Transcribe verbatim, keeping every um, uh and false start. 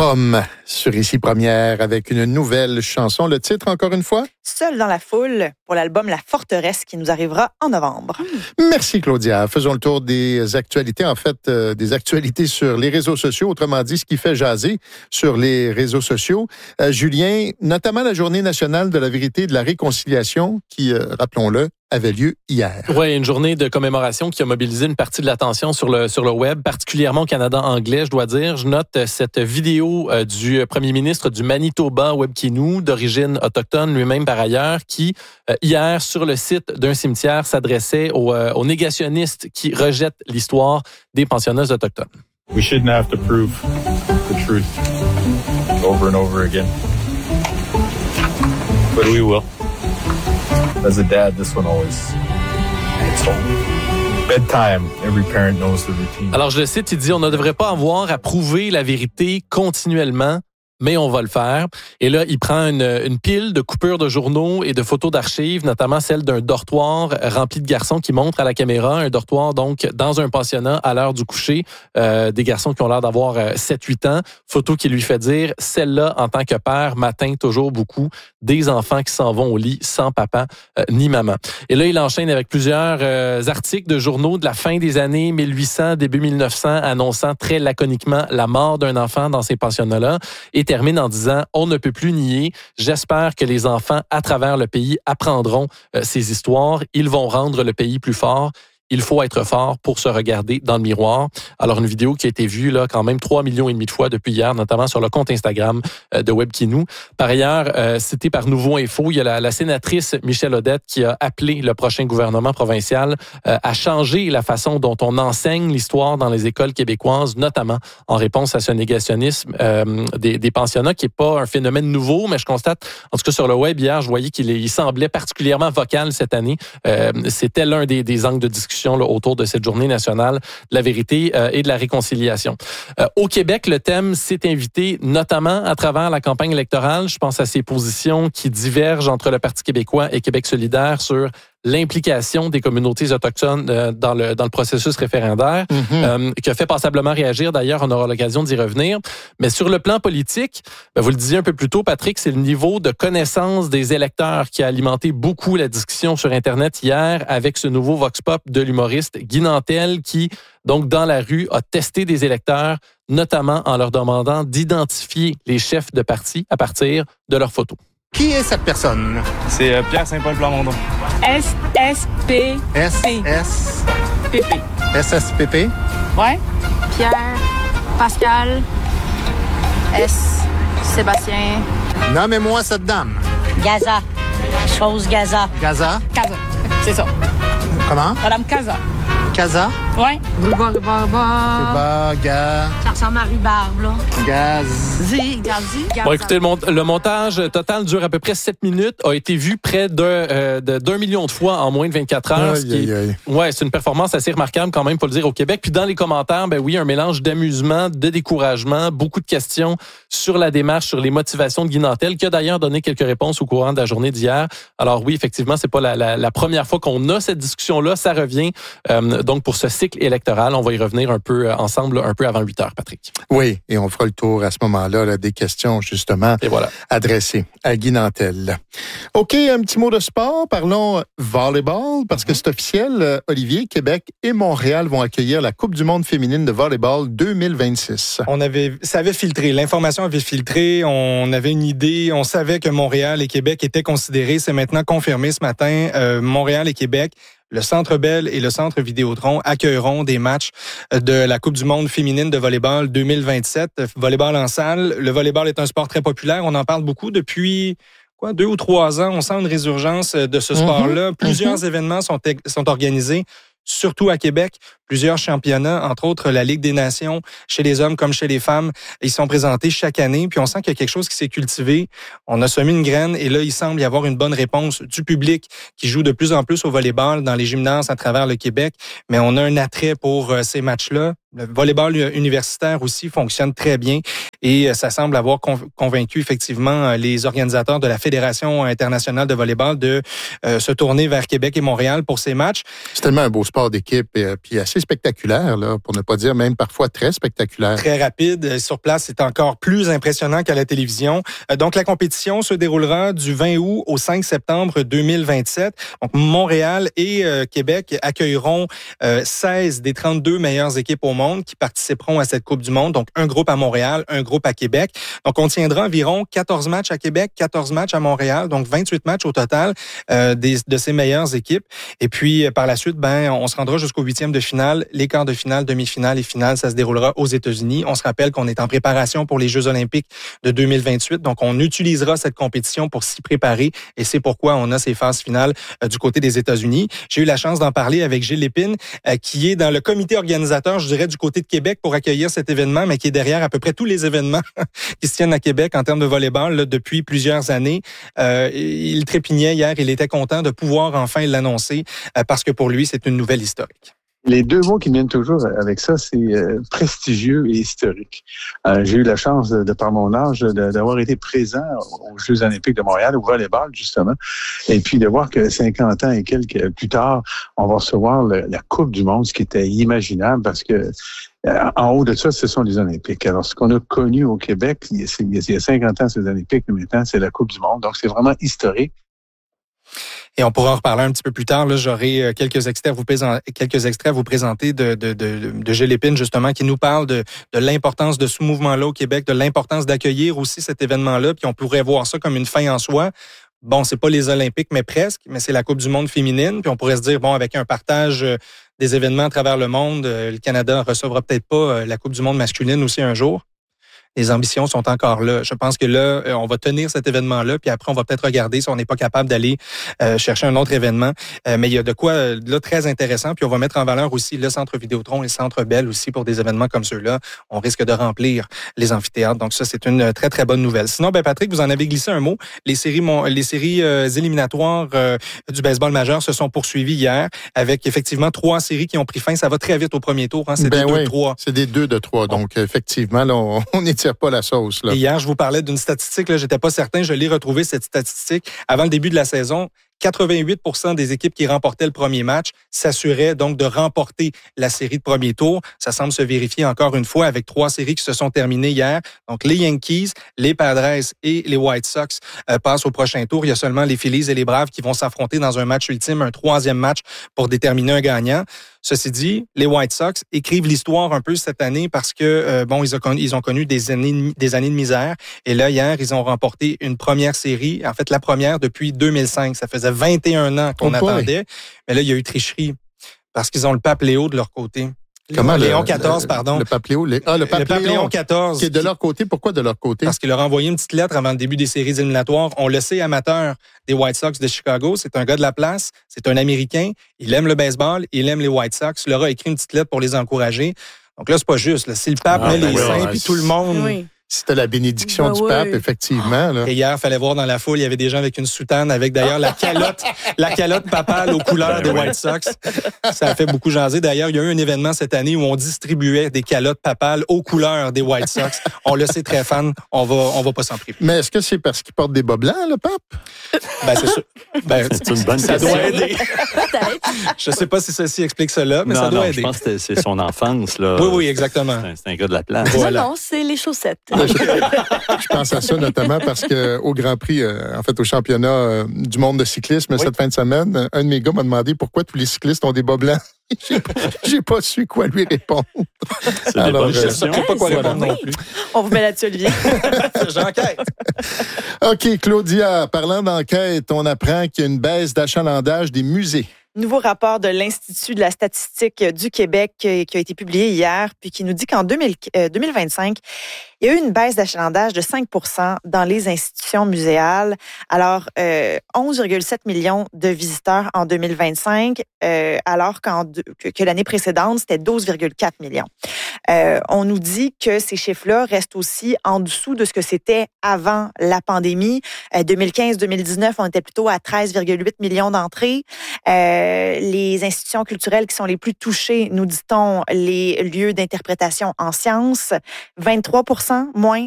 Pomme sur Ici Première avec une nouvelle chanson. Le titre, encore une fois? Seul dans la foule pour l'album La Forteresse qui nous arrivera en novembre. Merci Claudia. Faisons le tour des actualités, en fait, euh, des actualités sur les réseaux sociaux, autrement dit, ce qui fait jaser sur les réseaux sociaux. Euh, Julien, notamment la Journée nationale de la vérité et de la réconciliation qui, euh, rappelons-le, avait lieu hier. Oui, une journée de commémoration qui a mobilisé une partie de l'attention sur le sur le web, particulièrement au Canada anglais, je dois dire. Je note cette vidéo euh, du premier ministre du Manitoba, Webb Kinew, d'origine autochtone lui-même par ailleurs, qui, euh, hier, sur le site d'un cimetière, s'adressait aux, euh, aux négationnistes qui rejettent l'histoire des pensionnats autochtones. We shouldn't have to prove the truth over and over again. But we will. As a dad, this one always hits home. Bedtime, every parent knows the routine. Alors, je le cite, il dit « On ne devrait pas avoir à prouver la vérité continuellement, mais on va le faire. » Et là, il prend une, une pile de coupures de journaux et de photos d'archives, notamment celle d'un dortoir rempli de garçons qui montre à la caméra, un dortoir donc dans un pensionnat à l'heure du coucher, euh, des garçons qui ont l'air d'avoir euh, sept huit ans. Photo qui lui fait dire « Celle-là, en tant que père, m'atteint toujours beaucoup. Des enfants qui s'en vont au lit sans papa euh, ni maman. » Et là, il enchaîne avec plusieurs euh, articles de journaux de la fin des années mille huit cents, début mille neuf cents, annonçant très laconiquement la mort d'un enfant dans ces pensionnats-là. Et termine en disant « On ne peut plus nier. J'espère que les enfants à travers le pays apprendront euh, ces histoires. Ils vont rendre le pays plus fort. Il faut être fort pour se regarder dans le miroir. » Alors, une vidéo qui a été vue là quand même trois millions et demi de fois depuis hier, notamment sur le compte Instagram euh, de Webb Kinew. Par ailleurs, euh, cité par Nouveau Info, il y a la, la sénatrice Michèle Audette qui a appelé le prochain gouvernement provincial euh, à changer la façon dont on enseigne l'histoire dans les écoles québécoises, notamment en réponse à ce négationnisme euh, des, des pensionnats, qui n'est pas un phénomène nouveau, mais je constate, en tout cas sur le web hier, je voyais qu'il il semblait particulièrement vocal cette année. Euh, c'était l'un des, des angles de discussion là, autour de cette journée nationale de la vérité euh, et de la réconciliation. Euh, au Québec, le thème s'est invité notamment à travers la campagne électorale. Je pense à ces positions qui divergent entre le Parti québécois et Québec solidaire sur l'implication des communautés autochtones euh, dans le dans le processus référendaire, mm-hmm. euh, qui a fait passablement réagir. D'ailleurs, on aura l'occasion d'y revenir. Mais sur le plan politique, ben, vous le disiez un peu plus tôt, Patrick, c'est le niveau de connaissance des électeurs qui a alimenté beaucoup la discussion sur Internet hier avec ce nouveau vox pop de l'humoriste Guy Nantel qui, donc dans la rue, a testé des électeurs, notamment en leur demandant d'identifier les chefs de parti à partir de leurs photos. Qui est cette personne? C'est euh, Pierre Saint-Paul Plamondon. S S P S S P P. S S P P? Ouais. Pierre, Pascal, S, Sébastien. Nommez-moi cette dame. Gaza. Chose Gaza. Gaza? Casa. C'est ça. Comment? Madame Casa. Casa? Ouais. Rhubarbe. Bah, ga... Ça ressemble à rhubarbe, là. Gaz. Zi, Gazi. Bon, écoutez, le, mont- le montage total dure à peu près sept minutes, a été vu près d'un, euh, de, d'un million de fois en moins de vingt-quatre heures. Aïe, ce qui aïe, est, aïe. ouais, c'est une performance assez remarquable quand même, faut le dire, au Québec. Puis dans les commentaires, ben oui, un mélange d'amusement, de découragement, beaucoup de questions sur la démarche, sur les motivations de Guy Nantel, qui a d'ailleurs donné quelques réponses au courant de la journée d'hier. Alors oui, effectivement, c'est pas la, la, la première fois qu'on a cette discussion-là, ça revient. Euh, donc pour ce cycle électoral, on va y revenir un peu ensemble, un peu avant huit heures, Patrick. Oui, et on fera le tour à ce moment-là là, des questions justement et voilà. adressées à Guy Nantel. OK, un petit mot de sport. Parlons volleyball, parce que c'est officiel. Olivier, Québec et Montréal vont accueillir la Coupe du monde féminine de volleyball deux mille vingt-six. On avait, ça avait filtré, l'information avait filtré, on avait une idée, on savait que Montréal et Québec étaient considérés. C'est maintenant confirmé ce matin. Euh, Montréal et Québec, le Centre Bell et le Centre Vidéotron accueilleront des matchs de la Coupe du monde féminine de volleyball deux mille vingt-sept. Volleyball en salle. Le volleyball est un sport très populaire. On en parle beaucoup depuis quoi, deux ou trois ans. On sent une résurgence de ce sport-là. Mm-hmm. Plusieurs mm-hmm. événements sont, sont organisés, surtout à Québec. Plusieurs championnats, entre autres la Ligue des Nations, chez les hommes comme chez les femmes, ils sont présentés chaque année. Puis on sent qu'il y a quelque chose qui s'est cultivé. On a semé une graine et là, il semble y avoir une bonne réponse du public qui joue de plus en plus au volleyball dans les gymnases à travers le Québec. Mais on a un attrait pour euh, ces matchs-là. Le volleyball universitaire aussi fonctionne très bien et ça semble avoir convaincu effectivement les organisateurs de la Fédération internationale de volleyball de euh, se tourner vers Québec et Montréal pour ces matchs. C'est tellement un beau sport d'équipe et puis assez assez spectaculaire, là, pour ne pas dire même parfois très spectaculaire. Très rapide. Sur place, c'est encore plus impressionnant qu'à la télévision. Donc, la compétition se déroulera du vingt août au cinq septembre deux mille vingt-sept. Donc, Montréal et euh, Québec accueilleront euh, seize des trente-deux meilleures équipes au monde qui participeront à cette Coupe du monde. Donc, un groupe à Montréal, un groupe à Québec. Donc, on tiendra environ quatorze matchs à Québec, quatorze matchs à Montréal. Donc, vingt-huit matchs au total euh, des, de ces meilleures équipes. Et puis, par la suite, ben, on se rendra jusqu'au huitième de finale, les quarts de finale, demi-finale et finale. Ça se déroulera aux États-Unis. On se rappelle qu'on est en préparation pour les Jeux olympiques de deux mille vingt-huit. Donc, on utilisera cette compétition pour s'y préparer et c'est pourquoi on a ces phases finales euh, du côté des États-Unis. J'ai eu la chance d'en parler avec Gilles Lépine, euh, qui est dans le comité organisateur, je dirais, du côté de Québec pour accueillir cet événement, mais qui est derrière à peu près tous les événements qui se tiennent à Québec en termes de volleyball là, depuis plusieurs années. Euh, il trépignait hier, il était content de pouvoir enfin l'annoncer euh, parce que pour lui, c'est une nouvelle historique. Les deux mots qui viennent toujours avec ça, c'est euh, prestigieux et historique. Euh, j'ai eu la chance, de, de par mon âge, de, d'avoir été présent aux Jeux olympiques de Montréal, au volleyball, justement, et puis de voir que cinquante ans et quelques plus tard, on va recevoir le, la Coupe du monde, ce qui était imaginable, parce que euh, en haut de ça, ce sont les Olympiques. Alors, ce qu'on a connu au Québec, il y a, il y a cinquante ans, c'est les Olympiques, mais maintenant, c'est la Coupe du monde. Donc, c'est vraiment historique. Et on pourra en reparler un petit peu plus tard. Là, j'aurai quelques extraits à vous présenter, quelques extraits à vous présenter de, de, de, de Gilles Lépine, justement, qui nous parle de, de l'importance de ce mouvement-là au Québec, de l'importance d'accueillir aussi cet événement-là. Puis on pourrait voir ça comme une fin en soi. Bon, c'est pas les Olympiques, mais presque, mais c'est la Coupe du monde féminine. Puis on pourrait se dire, bon, avec un partage des événements à travers le monde, le Canada recevra peut-être pas la Coupe du monde masculine aussi un jour. Les ambitions sont encore là. Je pense que là, on va tenir cet événement-là, puis après, on va peut-être regarder si on n'est pas capable d'aller euh, chercher un autre événement. Euh, mais il y a de quoi là très intéressant, puis on va mettre en valeur aussi le Centre Vidéotron et le Centre Bell aussi pour des événements comme ceux-là. On risque de remplir les amphithéâtres. Donc ça, c'est une très, très bonne nouvelle. Sinon, ben Patrick, vous en avez glissé un mot. Les séries, les séries euh, éliminatoires euh, du baseball majeur se sont poursuivies hier avec effectivement trois séries qui ont pris fin. Ça va très vite au premier tour. Hein. C'est ben des oui, deux de trois. C'est des deux de trois. Donc, effectivement, là, on, on est pas la sauce. Là. Et hier, je vous parlais d'une statistique, là, j'étais pas certain, je l'ai retrouvée, cette statistique. Avant le début de la saison, quatre-vingt-huit pour cent des équipes qui remportaient le premier match s'assuraient donc de remporter la série de premier tour. Ça semble se vérifier encore une fois avec trois séries qui se sont terminées hier. Donc, les Yankees, les Padres et les White Sox euh, passent au prochain tour. Il y a seulement les Phillies et les Braves qui vont s'affronter dans un match ultime, un troisième match pour déterminer un gagnant. Ceci dit, les White Sox écrivent l'histoire un peu cette année parce que, euh, bon, ils ont, connu, ils ont connu des années, des années de misère. Et là, hier, ils ont remporté une première série. En fait, la première depuis deux mille cinq. Ça faisait vingt et un ans qu'on oh attendait. Mais là, il y a eu tricherie parce qu'ils ont le pape Léo de leur côté. Comment Léon le, quatorze, le, pardon. Le pape Léo. Les, ah, le pape, le pape Léon, Léon quatorze. Qui est de leur côté. Pourquoi de leur côté? Parce qu'il leur a envoyé une petite lettre avant le début des séries éliminatoires. On le sait, amateur des White Sox de Chicago. C'est un gars de la place. C'est un Américain. Il aime le baseball. Il aime les White Sox. Il leur a écrit une petite lettre pour les encourager. Donc là, c'est pas juste. Là. Si le pape ah, met ben les oui, seins, puis tout le monde... Oui. C'était la bénédiction ben du oui. pape, effectivement. Là. Et hier, il fallait voir dans la foule, il y avait des gens avec une soutane, avec d'ailleurs la calotte, la calotte papale aux couleurs ben des oui. White Sox. Ça a fait beaucoup jaser. D'ailleurs, il y a eu un événement cette année où on distribuait des calottes papales aux couleurs des White Sox. On le sait, très fan, on va, on va pas s'en priver. Mais est-ce que c'est parce qu'il porte des bas blancs, le pape? Ben, c'est sûr. Ben, c'est une bonne ça question. doit aider. Je sais pas si ceci explique cela, mais non, ça doit non, aider. Je pense que c'est son enfance, là. Oui, oui, exactement. C'est un, c'est un gars de la place. Voilà. Non, non, c'est les chaussettes. Je pense à ça notamment parce que au Grand Prix, euh, en fait, au championnat euh, du monde de cyclisme oui. cette fin de semaine, un de mes gars m'a demandé pourquoi tous les cyclistes ont des bas blancs. J'ai pas, j'ai pas su quoi lui répondre. C'est Alors, des bonnes questions. Je sais pas quoi répondre oui. non plus. On vous met là-dessus, Olivier. J'enquête. OK, Claudia, parlant d'enquête, on apprend qu'il y a une baisse d'achalandage des musées. Nouveau rapport de l'Institut de la statistique du Québec qui a été publié hier, puis qui nous dit qu'en deux mille vingt-cinq, il y a eu une baisse d'achalandage de cinq pour cent dans les institutions muséales. Alors, euh, onze virgule sept millions de visiteurs en deux mille vingt-cinq, euh, alors qu'en, que, que l'année précédente, c'était douze virgule quatre millions. Euh, on nous dit que ces chiffres-là restent aussi en dessous de ce que c'était avant la pandémie. Euh, deux mille quinze deux mille dix-neuf, on était plutôt à treize virgule huit millions d'entrées. Euh, les institutions culturelles qui sont les plus touchées, nous dit-on, les lieux d'interprétation en sciences, vingt-trois pour cent moins